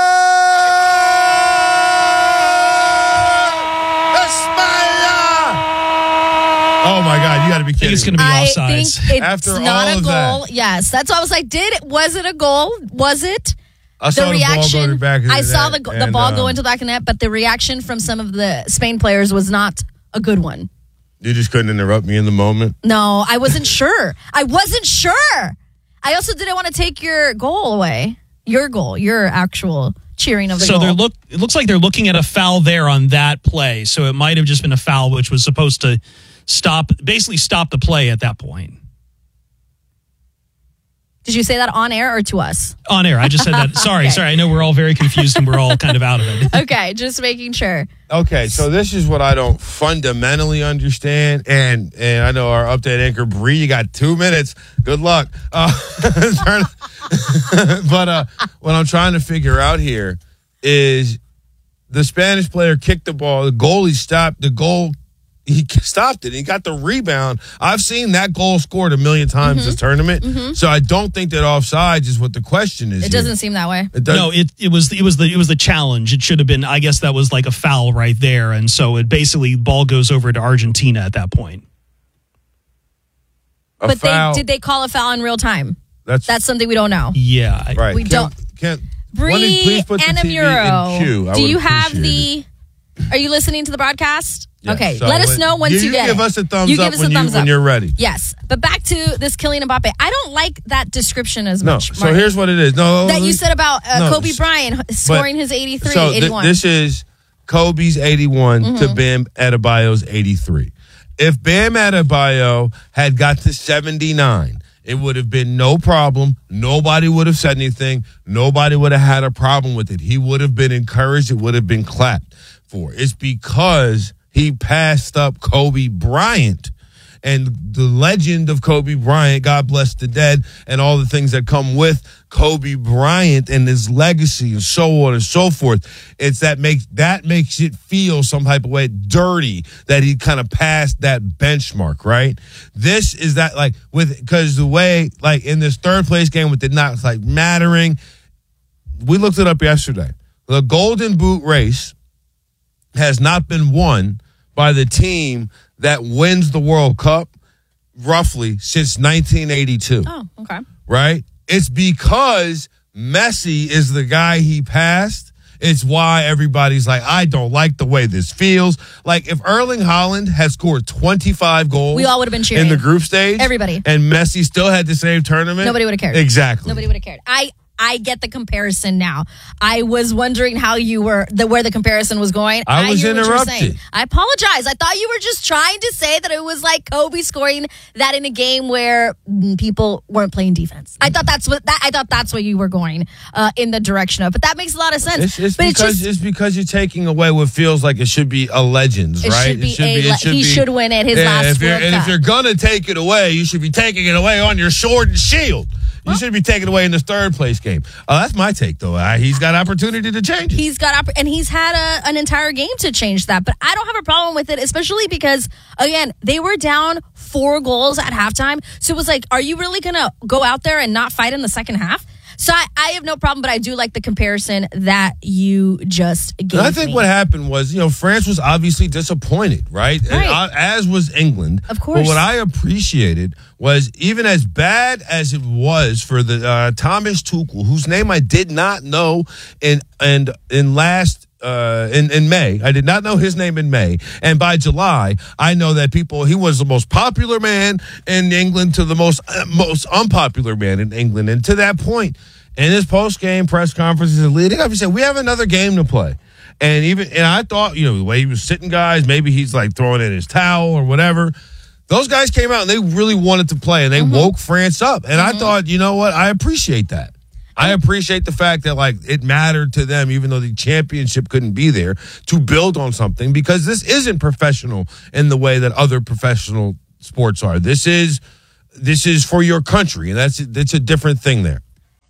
Oh my God! You got to be kidding! I think it's going to be I offsides. think it's After not all a of goal. that. Yes, that's why I was like, did it? Was it a goal? Was it? I saw the, reaction. ball go to the back of the I saw net, the the and, ball um, go into the back of the net, but the reaction from some of the Spain players was not a good one. You just couldn't interrupt me in the moment. No, I wasn't sure. I wasn't sure. I also didn't want to take your goal away. Your goal, your actual cheering of the so goal. they're look. It looks like they're looking at a foul there on that play. So it might have just been a foul, which was supposed to stop, basically stop the play at that point. Did you say that on air or to us? On air. I just said that. Sorry, Okay. sorry. I know we're all very confused and we're all kind of out of it. Okay, just making sure. Okay, so this is what I don't fundamentally understand, and and I know our update anchor Bree, you got two minutes. Good luck. Uh, but uh, what I'm trying to figure out here is the Spanish player kicked the ball, the goalie stopped the goal. He stopped it. He got the rebound. I've seen that goal scored a million times Mhm. this tournament, Mhm. so I don't think that offsides is what the question is. It here. doesn't seem that way. It doesn't- No, it it was it was the it was the challenge. It should have been. I guess that was like a foul right there, and so it basically ball goes over to Argentina at that point. A But foul- they did they call a foul in real time? That's That's something we don't know. Yeah, I- right. We Can't- don't. Can't, Bree Why please put the T V in Anamuro, queue? I do would you have appreciate the? Are you listening to the broadcast? Yes. Okay, So let us when- know once you, you, you get give it. us a thumbs you up give us when a you thumbs when up. you're ready. Yes, but back to this Kylian Mbappe. I don't like that description as No. much. So Marty, here's what it is. No, that you said about uh, no, Kobe s- Bryant scoring his eighty-three, So th- eighty-one. this is Kobe's eighty-one to Mhm. Bam Adebayo's eighty-three. If Bam Adebayo had got to seventy-nine, it would have been no problem. Nobody would have said anything. Nobody would have had a problem with it. He would have been encouraged. It would have been clapped for. It's because he passed up Kobe Bryant and the legend of Kobe Bryant, God bless the dead, and all the things that come with Kobe Bryant and his legacy and so on and so forth. It's that makes that makes it feel some type of way dirty that he kind of passed that benchmark, right? This is that like with because the way like in this third place game with it not like mattering. We looked it up yesterday. The Golden Boot race has not been won by the team that wins the World Cup roughly since nineteen eighty-two. Oh, okay. Right? It's because Messi is the guy he passed. It's why everybody's like, I don't like the way this feels. Like if Erling Haaland had scored twenty-five goals We all would have been cheering. in the group stage, Everybody. and Messi still had the same tournament, Nobody would have cared. Exactly. Nobody would have cared. I I get the comparison now. I was wondering how you were the where the comparison was going. I was hear what you're interrupted. saying. I apologize. I thought you were just trying to say that it was like Kobe scoring that in a game where mm, people weren't playing defense. I thought that's what that I thought that's what you were going uh, in the direction of. But that makes a lot of sense. It's, it's but because it's just it's because you're taking away what feels like it should be a Legends, It right? should be a le- he should win it, his last if you're, World And Cup. if you're gonna take it away, you should be taking it away on your sword and shield. You should be taking it away in this third place game. Uh, that's my take, though. Uh, he's got opportunity to change it. He's got opp- and he's had a, an entire game to change that, but I don't have a problem with it, especially because again they were down four goals at halftime. So it was like, are you really gonna go out there and not fight in the second half? So I, I have no problem, but I do like the comparison that you just gave And I think me. what happened was, you know, France was obviously disappointed, right? And, Right. uh, as was England. Of course. But what I appreciated was even as bad as it was for the uh, Thomas Tuchel, whose name I did not know in and in last uh, in, in May. I did not know his name in May. And by July, I know that people, he was the most popular man in England to the most, uh, most unpopular man in England. And to that point, in his post-game press conferences leading up, he said, we have another game to play. And even, and I thought, you know, the way he was sitting guys, maybe he's like throwing in his towel or whatever. Those guys came out and they really wanted to play and they mm-hmm. woke France up. And mm-hmm. I thought, you know what? I appreciate that. I appreciate the fact that, like, it mattered to them, even though the championship couldn't be there, to build on something, because this isn't professional in the way that other professional sports are. This is this is for your country, and that's that's a different thing there.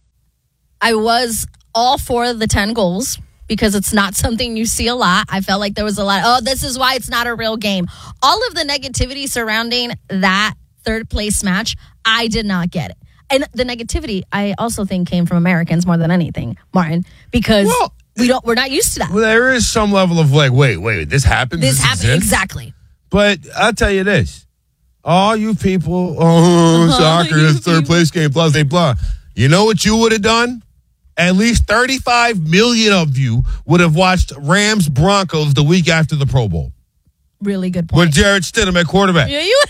I was all for the ten goals because it's not something you see a lot. I felt like there was a lot, oh, this is why it's not a real game. All of the negativity surrounding that third place match, I did not get it. And the negativity, I also think, came from Americans more than anything, Martin, because well, we don't, we're not used to that. Well, there is some level of like, wait, wait, this happened? This, this happened, exists? exactly. But I'll tell you this. All you people, oh, uh-huh, soccer, this third place game, blah, blah, blah. You know what you would have done? At least thirty-five million of you would have watched Rams Broncos the week after the Pro Bowl. Really good point. With Jarrett Stidham at quarterback. Yeah, you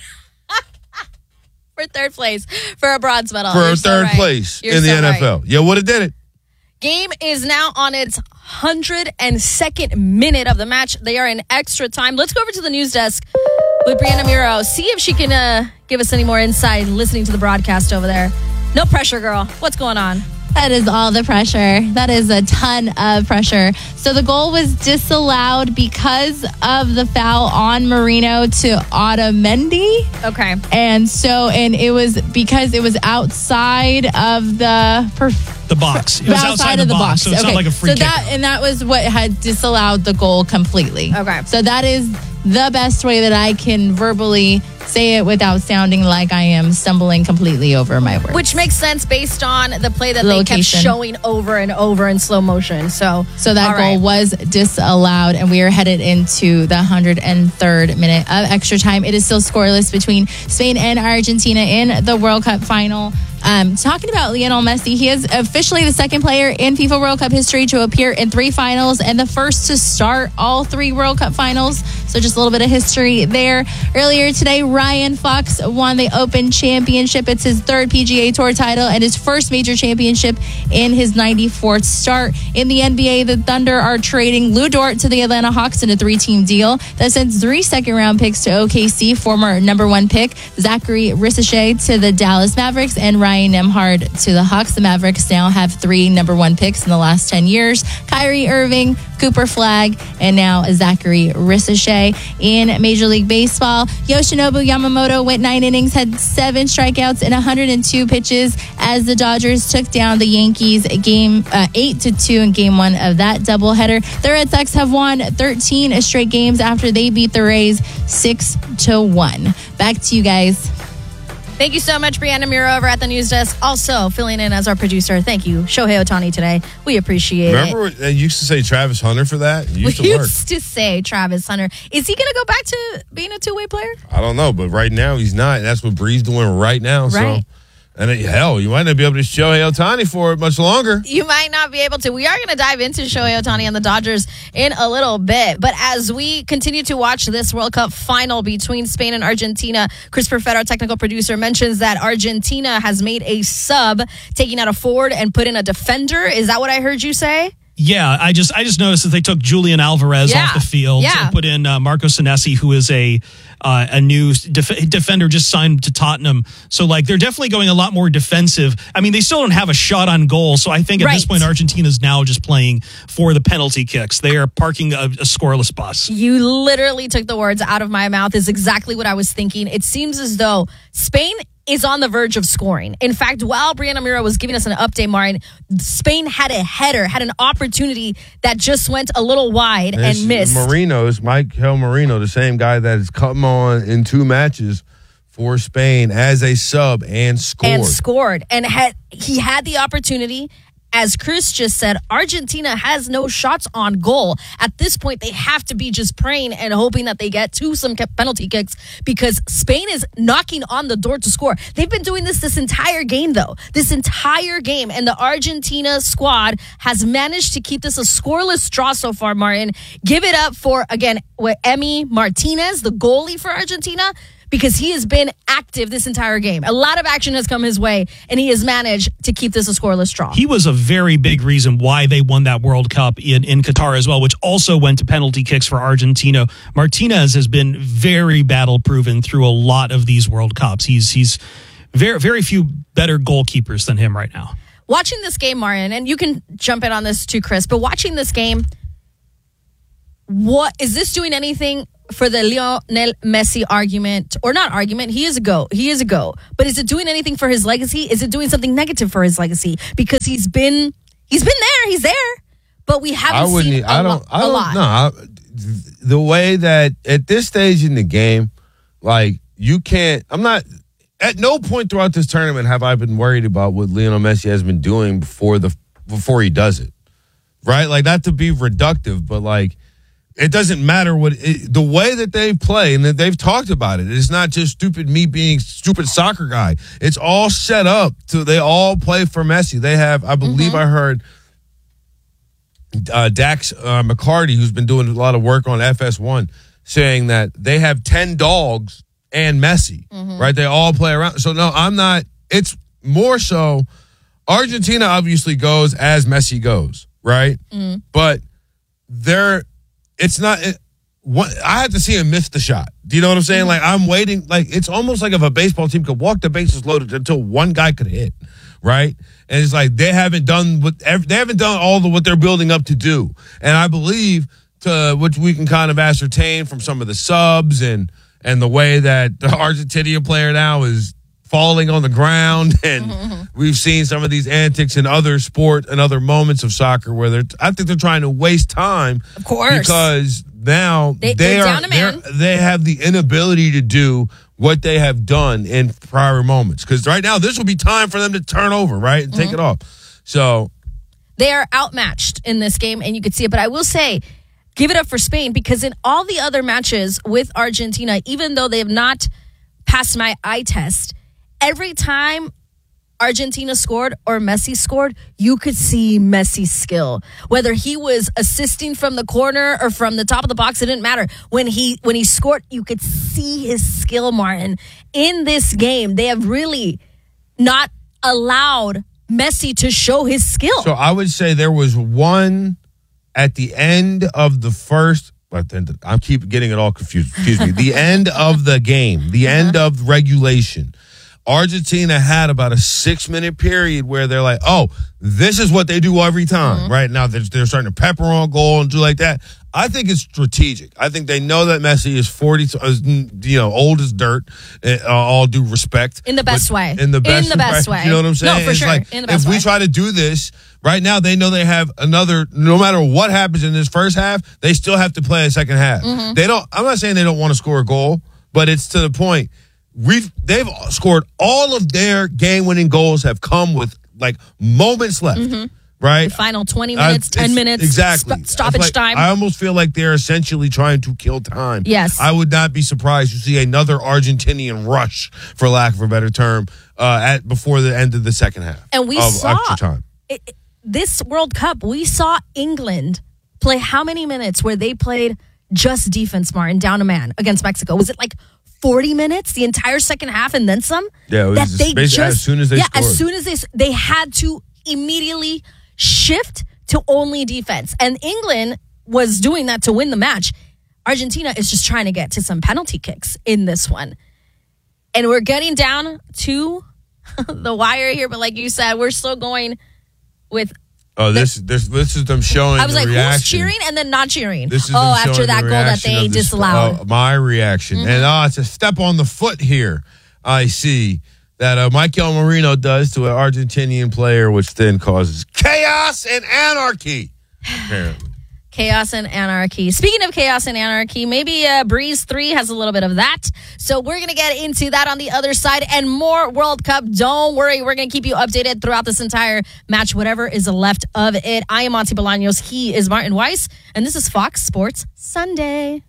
For third place, for a bronze medal. For You're a so third right. place You're in the so N F L. Right. Yeah, would have did it. Game is now on its one hundred second minute of the match. They are in extra time. Let's go over to the news desk with Brianna Muro. See if she can uh, give us any more insight listening to the broadcast over there. No pressure, girl. What's going on? That is all the pressure. That is a ton of pressure. So the goal was disallowed because of the foul on Marino to Otamendi. Okay. And so, and it was because it was outside of the... Perf- the box. It was outside, outside of the, the box, box. So it's okay. not like a free so kick. That, and that was what had disallowed the goal completely. Okay. So that is the best way that I can verbally say it without sounding like I am stumbling completely over my words. Which makes sense based on the play that Location. they kept showing over and over in slow motion. So, so that goal right. was disallowed, and we are headed into the one hundred third minute of extra time. It is still scoreless between Spain and Argentina in the World Cup final. Um, talking about Lionel Messi, he is officially the second player in FIFA World Cup history to appear in three finals and the first to start all three World Cup finals. So just a little bit of history there. Earlier today, Ryan Fox won the Open Championship. It's his third P G A Tour title and his first major championship in his ninety-fourth start. In the N B A, the Thunder are trading Lou Dort to the Atlanta Hawks in a three-team deal that sends three second-round picks to O K C, former number one pick Zachary Ricochet to the Dallas Mavericks, and Ryan Nembhard to the Hawks. The Mavericks now have three number one picks in the last ten years. Kyrie Irving, Cooper Flagg, and now Zachary Ricochet. In Major League Baseball, Yoshinobu Yamamoto went nine innings, had seven strikeouts and one hundred two pitches as the Dodgers took down the Yankees game uh, eight to two in game one of that doubleheader. The Red Sox have won thirteen straight games after they beat the Rays six to one. Back to you guys. Thank you so much, Brianna Muro over at the news desk. Also filling in as our producer. Thank you, Shohei Ohtani today. We appreciate Remember it. Remember you used to say Travis Hunter for that? You used we to work. used to say Travis Hunter. Is he going to go back to being a two-way player? I don't know, but right now he's not. That's what Bree's doing right now. Right. So. And it, hell, you might not be able to show Shohei Ohtani for it much longer. You might not be able to. We are going to dive into Shohei Ohtani and the Dodgers in a little bit. But as we continue to watch this World Cup final between Spain and Argentina, Chris Perfett, our technical producer, mentions that Argentina has made a sub, taking out a forward and put in a defender. Is that what I heard you say? Yeah, I just I just noticed that they took Julian Alvarez yeah. off the field yeah. and put in uh, Marco Senesi, who is a uh, a new def- defender just signed to Tottenham. So like they're definitely going a lot more defensive. I mean, they still don't have a shot on goal. So I think at right. this point, Argentina's now just playing for the penalty kicks. They are parking a, a scoreless bus. You literally took the words out of my mouth. Is exactly what I was thinking. It seems as though Spain is on the verge of scoring. In fact, while Brianna Muro was giving us an update, Martin, Spain had a header, had an opportunity that just went a little wide and, and missed. Marino is Michael Marino, the same guy that has come on in two matches for Spain as a sub and scored. And scored. And had he had the opportunity as Chris just said, Argentina has no shots on goal. At this point, they have to be just praying and hoping that they get to some penalty kicks because Spain is knocking on the door to score. They've been doing this this entire game, though. This entire game. And the Argentina squad has managed to keep this a scoreless draw so far, Martin. Give it up for, again, Emi Martinez, the goalie for Argentina, because he has been active this entire game. A lot of action has come his way, and he has managed to keep this a scoreless draw. He was a very big reason why they won that World Cup in, in Qatar as well, which also went to penalty kicks for Argentina. Martinez has been very battle-proven through a lot of these World Cups. He's he's very, very few better goalkeepers than him right now. Watching this game, Marian, and you can jump in on this too, Chris, but watching this game, what is this doing anything for the Lionel Messi argument, or not argument? He is a GOAT. He is a GOAT. But is it doing anything for his legacy? Is it doing something negative for his legacy? Because he's been he's been there. He's there. But we haven't I wouldn't. seen I a, don't. lo- I a don't lot. know. I, the way that at this stage in the game, like you can't. I'm not. At no point throughout this tournament have I been worried about what Lionel Messi has been doing before the before he does it. Right? Like, not to be reductive, but like, it doesn't matter what it, the way that they play, and that they've talked about it. It's not just stupid me being stupid soccer guy. It's all set up to they all play for Messi. They have, I believe, mm-hmm. I heard uh, Dax uh, McCarty, who's been doing a lot of work on F S one, saying that they have ten dogs and Messi. Mm-hmm. Right? They all play around. So no, I'm not. It's more so. Argentina obviously goes as Messi goes. Right? Mm-hmm. But they're. It's not. It, what, I had to see him miss the shot. Do you know what I'm saying? Mm-hmm. Like, I'm waiting. Like, it's almost like if a baseball team could walk the bases loaded until one guy could hit, right? And it's like they haven't done what they haven't done all the what they're building up to do. And I believe to which we can kind of ascertain from some of the subs and and the way that the Argentinian player now is falling on the ground, and mm-hmm. we've seen some of these antics in other sport and other moments of soccer where they're. I think they're trying to waste time, of course, because now they, they they're are down a man. they have the inability to do what they have done in prior moments. Because right now, this will be time for them to turn over, right, and mm-hmm. take it off. So they are outmatched in this game, and you could see it. But I will say, give it up for Spain, because in all the other matches with Argentina, even though they have not passed my eye test, every time Argentina scored or Messi scored, you could see Messi's skill. Whether he was assisting from the corner or from the top of the box, it didn't matter. When he when he scored, you could see his skill, Martin. In this game, they have really not allowed Messi to show his skill. So I would say there was one at the end of the first. But then I keep getting it all confused. Excuse me. The end of the game, the end of regulation. Argentina had about a six-minute period where they're like, oh, this is what they do every time, mm-hmm. right? Now they're, they're starting to pepper on goal and do like that. I think it's strategic. I think they know that Messi is forty, you know, old as dirt, uh, all due respect. In the best way. In the best, in the best way. You know what I'm saying? No, for it's sure. Like, in the best if way. we try to do this, right now they know they have another, no matter what happens in this first half, they still have to play a second half. Mm-hmm. They don't, I'm not saying they don't want to score a goal, but it's to the point. We've they've scored all of their game-winning goals have come with like moments left, mm-hmm. right? The final twenty minutes, uh, ten minutes, exactly. St- stoppage like, time. I almost feel like they're essentially trying to kill time. Yes, I would not be surprised to see another Argentinian rush, for lack of a better term, uh, at before the end of the second half. And we of saw extra time. It, it, this World Cup. We saw England play how many minutes where they played just defense, Martin, down a man against Mexico? Was it like forty minutes, the entire second half, and then some? Yeah, it was that they just, as soon as they yeah, scored. as soon as they they had to immediately shift to only defense, and England was doing that to win the match. Argentina is just trying to get to some penalty kicks in this one, and we're getting down to the wire here. But like you said, we're still going with. Oh, this this this is them showing. I was the like, reaction. who's cheering and then not cheering? This is oh, after that the goal that they this, disallowed. Uh, my reaction, mm-hmm. and oh, it's a step on the foot here. I see that uh, Michael Marino does to an Argentinian player, which then causes chaos and anarchy. Apparently, Chaos and Anarchy. Speaking of Chaos and Anarchy, maybe uh, Breeze three has a little bit of that. So we're going to get into that on the other side and more World Cup. Don't worry. We're going to keep you updated throughout this entire match, whatever is left of it. I am Monty Bolaños. He is Martin Weiss. And this is Fox Sports Sunday.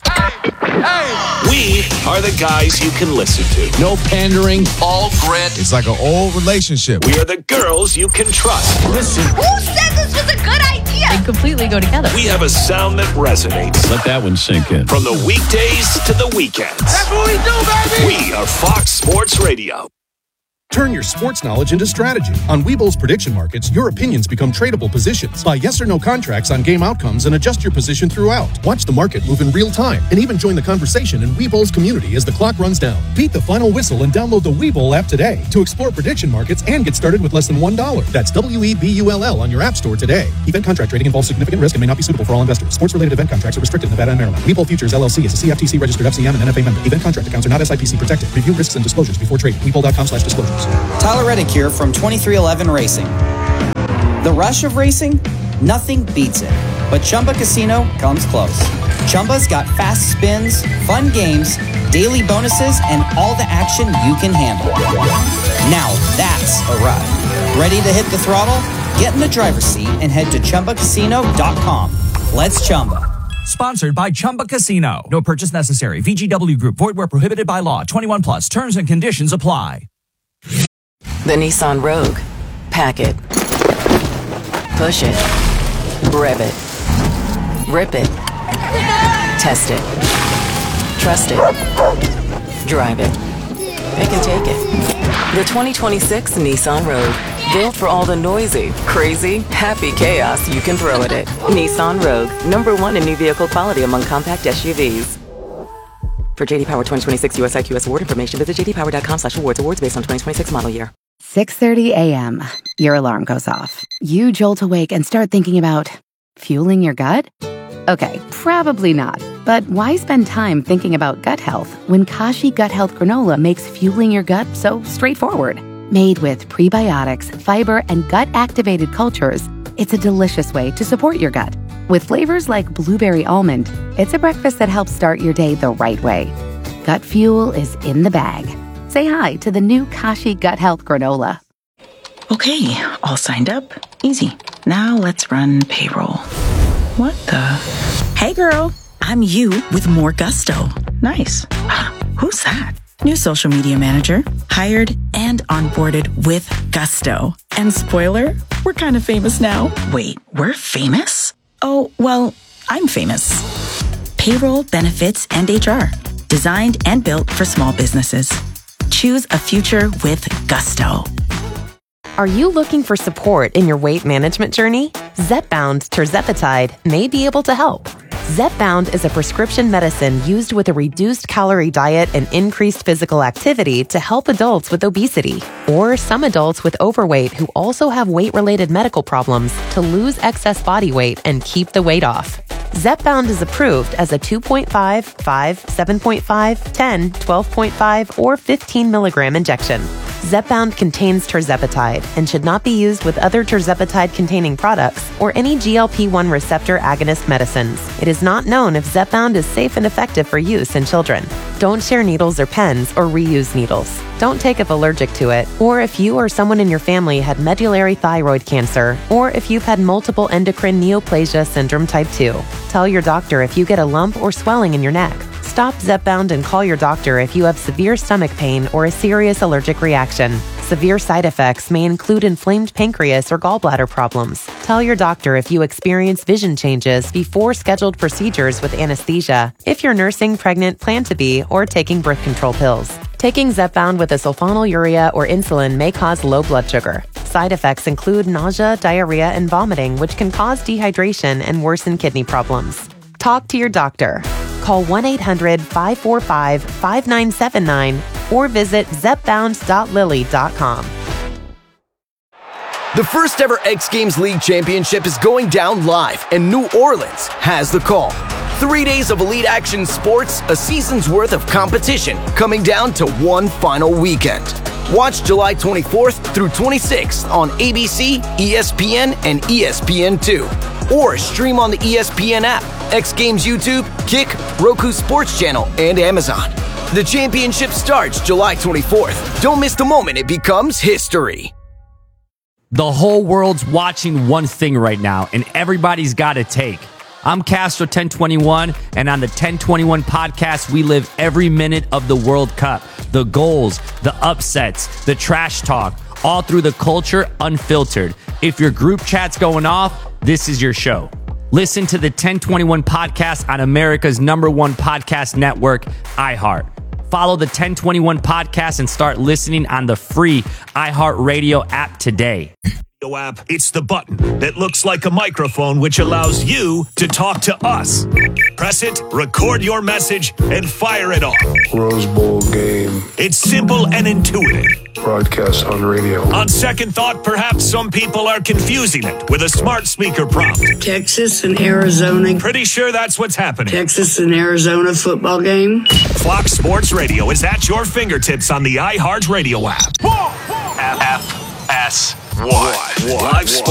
We are the guys you can listen to. No pandering, all grit. It's like an old relationship. We are the girls you can trust. Listen. Who said this was a good idea? They completely go together. We have a sound that resonates. Let that one sink in. From the weekdays to the weekends. That's what we do, baby! We are Fox Sports Radio. Turn your sports knowledge into strategy. On Webull's prediction markets, your opinions become tradable positions. Buy yes or no contracts on game outcomes and adjust your position throughout. Watch the market move in real time and even join the conversation in Webull's community as the clock runs down. Beat the final whistle and download the Webull app today to explore prediction markets and get started with less than one dollar. That's W E B U L L on your app store today. Event contract trading involves significant risk and may not be suitable for all investors. Sports-related event contracts are restricted in Nevada and Maryland. Webull Futures L L C is a C F T C-registered F C M and N F A member. Event contract accounts are not S I P C protected. Review risks and disclosures before trading. Webull.com slash disclosures. Tyler Reddick here from twenty-three eleven Racing. The rush of racing? Nothing beats it. But Chumba Casino comes close. Chumba's got fast spins, fun games, daily bonuses, and all the action you can handle. Now that's a ride. Ready to hit the throttle? Get in the driver's seat and head to Chumba Casino dot com. Let's Chumba. Sponsored by Chumba Casino. No purchase necessary. V G W Group. Void where prohibited by law. twenty-one plus. Terms and conditions apply. The Nissan Rogue. Pack it. Push it. Rev it. Rip it. Test it. Trust it. Drive it. Pick and take it. The twenty twenty-six Nissan Rogue. Built for all the noisy, crazy, happy chaos you can throw at it. Nissan Rogue. Number one in new vehicle quality among compact S U Vs. For J D Power twenty twenty-six U S I Q S award information, visit j d power dot com slash awards. Awards based on twenty twenty-six model year. six thirty a.m. Your alarm goes off. You jolt awake and start thinking about fueling your gut? Okay, probably not. But why spend time thinking about gut health when Kashi Gut Health Granola makes fueling your gut so straightforward? Made with prebiotics, fiber, and gut-activated cultures, it's a delicious way to support your gut. With flavors like blueberry almond, it's a breakfast that helps start your day the right way. Gut fuel is in the bag. Say hi to the new Kashi Gut Health Granola. Okay, all signed up. Easy. Now let's run payroll. What the? Hey girl, I'm you with more gusto. Nice. Who's that? New social media manager, hired and onboarded with gusto. And spoiler, we're kind of famous now. Wait, we're famous? Oh, well, I'm famous. Payroll, benefits, and H R. Designed and built for small businesses. Choose a future with gusto. Are you looking for support in your weight management journey? Zepbound tirzepatide may be able to help. Zepbound is a prescription medicine used with a reduced calorie diet and increased physical activity to help adults with obesity or some adults with overweight who also have weight-related medical problems to lose excess body weight and keep the weight off. Zepbound is approved as a two point five, five, seven point five, ten, twelve point five, or fifteen milligram injection. Zepbound contains tirzepatide and should not be used with other tirzepatide-containing products or any G L P one receptor agonist medicines. It is not known if Zepbound is safe and effective for use in children. Don't share needles or pens or reuse needles. Don't take if allergic to it, or if you or someone in your family had medullary thyroid cancer, or if you've had multiple endocrine neoplasia syndrome type two. Tell your doctor if you get a lump or swelling in your neck. Stop Zepbound and call your doctor if you have severe stomach pain or a serious allergic reaction. Severe side effects may include inflamed pancreas or gallbladder problems. Tell your doctor if you experience vision changes before scheduled procedures with anesthesia, if you're nursing, pregnant, plan to be, or taking birth control pills. Taking Zepbound with a sulfonylurea or insulin may cause low blood sugar. Side effects include nausea, diarrhea, and vomiting, which can cause dehydration and worsen kidney problems. Talk to your doctor. Call one eight hundred, five four five, five nine seven nine or visit zepbound dot lilly dot com. The first ever X Games League Championship is going down live, and New Orleans has the call. Three days of elite action sports, a season's worth of competition, coming down to one final weekend. Watch July twenty-fourth through twenty-sixth on A B C, E S P N, and E S P N two. or stream on the E S P N app, X Games YouTube, Kick, Roku Sports Channel, and Amazon. The championship starts July twenty-fourth. Don't miss the moment it becomes history. The whole world's watching one thing right now, and everybody's got a take. I'm Castro ten twenty-one, and on the ten twenty-one podcast, we live every minute of the World Cup. The goals, the upsets, the trash talk, all through the culture unfiltered. If your group chat's going off, this is your show. Listen to the ten twenty-one podcast on America's number one podcast network, iHeart. Follow the ten twenty-one podcast and start listening on the free iHeartRadio app today. App, it's the button that looks like a microphone, which allows you to talk to us. Press it, record your message, and fire it off. Rose Bowl game. It's simple and intuitive. Broadcast on radio. On second thought, perhaps some people are confusing it with a smart speaker prompt. Texas and Arizona. Pretty sure that's what's happening. Texas and Arizona football game. Fox Sports Radio is at your fingertips on the iHeart Radio app. F S one. Live sports.